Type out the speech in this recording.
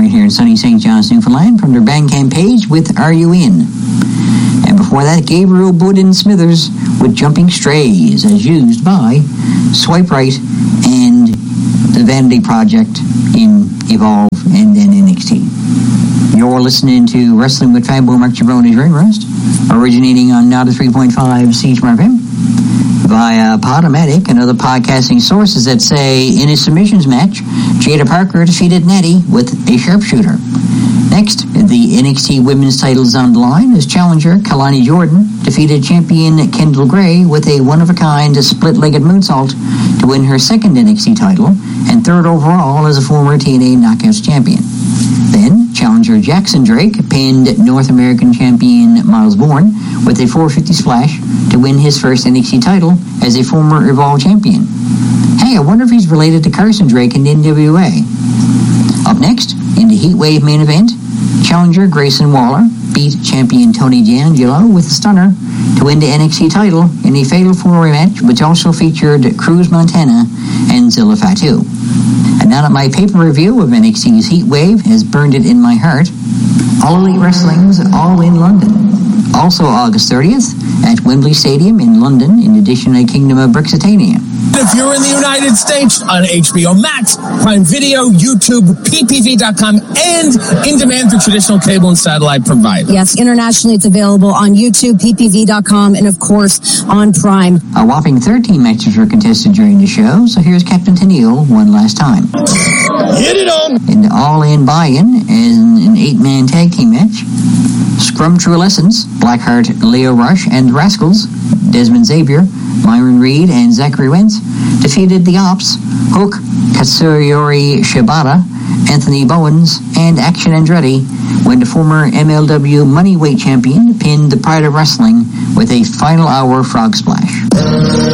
right here in sunny St. John's, Newfoundland, from their Bandcamp page with Are You In? And before that, Gabriel Budin Smithers with Jumping Strays, as used by Swipe Right and the Vanity Project in Evolve and then NXT. You're listening to Wrestling with Fabo Mark Gibroni's Ring Rust, originating on Nada 3.5 CHMR FM, via Podomatic and other podcasting sources that say, in a submissions match, Jada Parker defeated Natty with a sharpshooter. Next, the NXT Women's titles on the line as challenger Kalani Jordan defeated champion Kendall Gray with a one-of-a-kind split-legged moonsault to win her second NXT title and third overall as a former TNA Knockouts champion. Then, challenger Jackson Drake pinned North American champion Miles Bourne with a 450 splash to win his first NXT title as a former Evolve champion. Hey, I wonder if he's related to Carson Drake in the NWA. Up next, in the Heatwave main event, challenger Grayson Waller beat champion Tony D'Angelo with a stunner to win the NXT title in a fatal four-way match, which also featured Cruz Montana and Zilla Fatu. And now that my paper review of NXT's Heatwave has burned it in my heart, All Elite Wrestling's All in London. Also August 30th at Wembley Stadium in London, in addition to Kingdom of Brixitania. If you're in the United States, on HBO Max, Prime Video, YouTube, PPV.com, and in demand for traditional cable and satellite providers. Yes, internationally it's available on YouTube, PPV.com, and of course on Prime. A whopping 13 matches were contested during the show, so here's Captain Tennille one last time. Hit it on! In the All-In Buy-In, in an 8-man tag team match, Scrum True Lessons, Blackheart, Leo Rush, and Rascals, Desmond Xavier, Myron Reed, and Zachary Wentz defeated the Ops, Hook, Katsuyori Shibata, Anthony Bowens, and Action Andretti when the former MLW Moneyweight champion pinned the Pride of Wrestling with a final hour frog splash.